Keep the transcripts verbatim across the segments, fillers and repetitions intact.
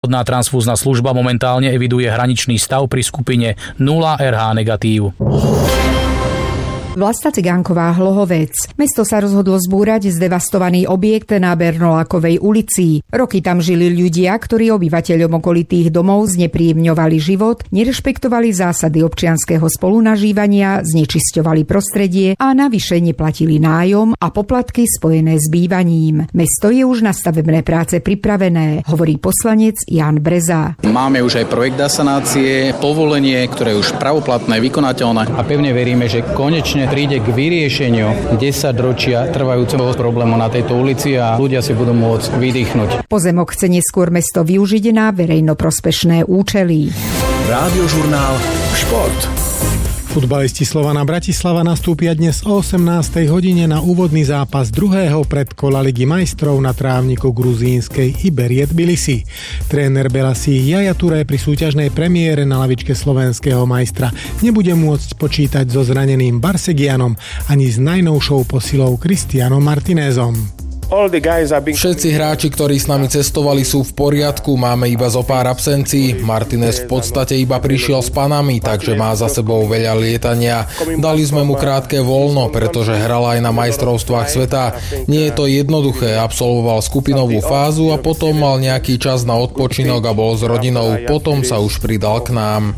Národná transfúzna služba momentálne eviduje hraničný stav pri skupine nula er há negatív. Vlasta Cigánková, Hlohovec. Mesto sa rozhodlo zbúrať zdevastovaný objekt na Bernolákovej ulici. Roky tam žili ľudia, ktorí obyvateľom okolitých domov znepríjemňovali život, nerešpektovali zásady občianskeho spolunažívania, znečisťovali prostredie a navyše neplatili nájom a poplatky spojené s bývaním. Mesto je už na stavebné práce pripravené, hovorí poslanec Jan Breza. Máme už aj projekt asanácie, povolenie, ktoré je už pravoplatné, vykonateľné a pevne veríme, že konečne príde k vyriešeniu desaťročia trvajúceho problému na tejto ulici a ľudia si budú môcť vydýchnuť. Pozemok chce neskôr mesto využiť na verejnoprospešné účely. Rádiožurnál Šport. Futbalisti Slovana Bratislava nastúpia dnes o osemnástej hodine na úvodný zápas druhého predkola Ligy majstrov na trávniku gruzínskej Iberie Tbilisi. Tréner Belasí Jaja Touré pri súťažnej premiére na lavičke slovenského majstra nebude môcť počítať so zraneným Barsegianom ani s najnovšou posilou Cristianom Martinezom. Všetci hráči, ktorí s nami cestovali, sú v poriadku, máme iba zo pár absencií. Martinez v podstate iba prišiel s Panami, takže má za sebou veľa lietania. Dali sme mu krátke voľno, pretože hral aj na majstrovstvách sveta. Nie je to jednoduché, absolvoval skupinovú fázu a potom mal nejaký čas na odpočinok a bol s rodinou, potom sa už pridal k nám.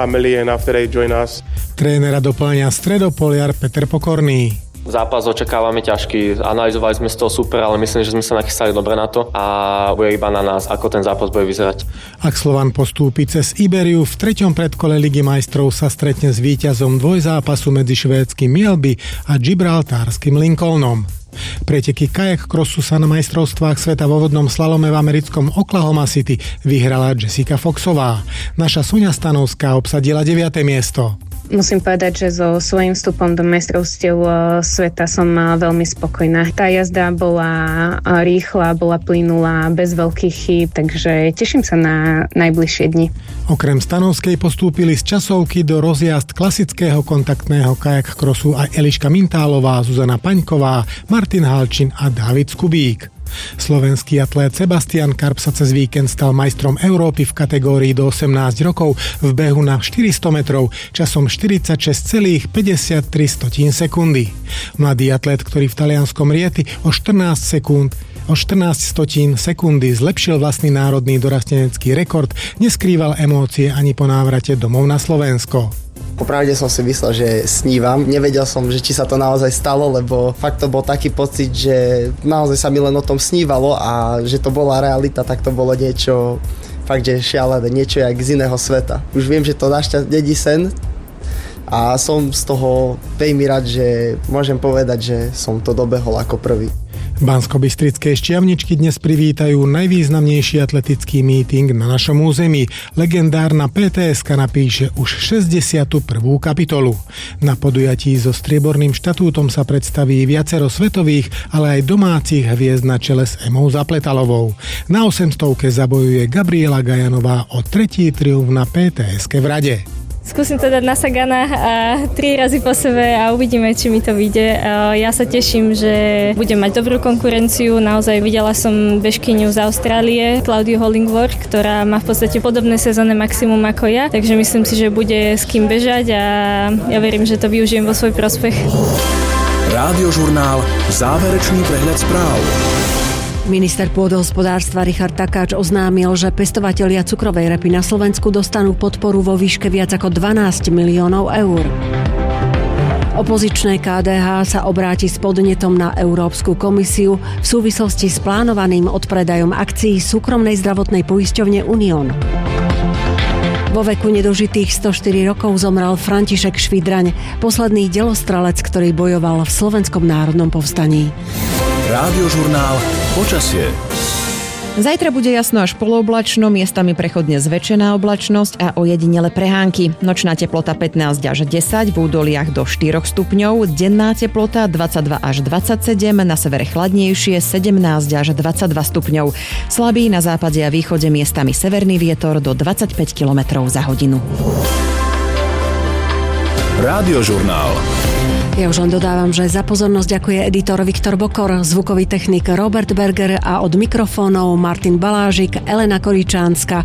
Trénera doplňa stredopoliar Peter Pokorný. Zápas očakávame ťažký, analyzovali sme z toho super, ale myslím, že sme sa nachystali dobre na to a bude iba na nás, ako ten zápas bude vyzerať. Ak Slovan postúpi cez Iberiu, v treťom predkole Ligy majstrov sa stretne s víťazom dvojzápasu medzi švédskym Mjällby a gibraltárskym Lincolnom. Preteky kajak crossu sa na majstrovstvách sveta vo vodnom slalome v americkom Oklahoma City vyhrala Jessica Foxová. Naša Soňa Stanovská obsadila deviate miesto. Musím povedať, že so svojím vstupom do majstrovstiev sveta som veľmi spokojná. Tá jazda bola rýchla, bola plynulá, bez veľkých chýb, takže teším sa na najbližšie dni. Okrem Stanovskej postúpili z časovky do rozjazd klasického kontaktného kajak crossu aj Eliška Mintálová, Zuzana Paňková, Martin Halčin a Dávid Skubík. Slovenský atlét Sebastian Karp sa cez víkend stal majstrom Európy v kategórii do osemnásť rokov v behu na štyristo metrov časom štyridsaťšesť celá päťdesiattri sekundy. Mladý atlét, ktorý v talianskom Rieti o štrnásť sekúnd O štrnásť stotín sekundy zlepšil vlastný národný dorastenecký rekord, neskrýval emócie ani po návrate domov na Slovensko. Popravde som si myslel, že snívam. Nevedel som, že či sa to naozaj stalo, lebo fakt to bol taký pocit, že naozaj sa mi len o tom snívalo a že to bola realita, tak to bolo niečo fakt, že šialené, niečo jak z iného sveta. Už viem, že to našťastie dedí sen a som z toho veľmi rád, že môžem povedať, že som to dobehol ako prvý. Banskobystrické Šťavničky dnes privítajú najvýznamnejší atletický míting na našom území. Legendárna pé té eska napíše už šesťdesiatu prvú kapitolu. Na podujatí so strieborným štatútom sa predstaví viacero svetových, ale aj domácich hviezd na čele s Emou Zapletalovou. Na osemstovke zabojuje Gabriela Gajanová o tretí triumf na pé té eske v rade. Skúsim to dať na Sagana a tri razy po sebe a uvidíme, či mi to vyjde. Ja sa teším, že budem mať dobrú konkurenciu. Naozaj videla som bežkyňu z Austrálie, Claudiu Hollingworth, ktorá má v podstate podobné sezónne maximum ako ja, takže myslím si, že bude s kým bežať a ja verím, že to využijem vo svoj prospech. Rádiožurnál, záverečný prehľad správ. Minister pôdohospodárstva Richard Takáč oznámil, že pestovatelia cukrovej repy na Slovensku dostanú podporu vo výške viac ako dvanásť miliónov eur. Opozičné ká dé há sa obráti s podnetom na Európsku komisiu v súvislosti s plánovaným odpredajom akcií súkromnej zdravotnej poisťovne Unión. Vo veku nedožitých stoštyri rokov zomrel František Švidraň, posledný delostrelec, ktorý bojoval v Slovenskom národnom povstaní. Rádiožurnál počasie. Zajtra bude jasno až polooblačno, miestami prechodne zväčšená oblačnosť a ojedinele prehánky. Nočná teplota pätnásť až desať, v údoliach do štyri stupňov, denná teplota dvadsaťdva až dvadsaťsedem, na severe chladnejšie sedemnásť až dvadsaťdva stupňov. Slabý na západe a východe miestami severný vietor do dvadsaťpäť kilometrov za hodinu. Rádiožurnál. Ja už len dodávam, že za pozornosť ďakuje editor Viktor Bokor, zvukový technik Robert Berger a od mikrofónov Martin Balážik, Elena Koričánska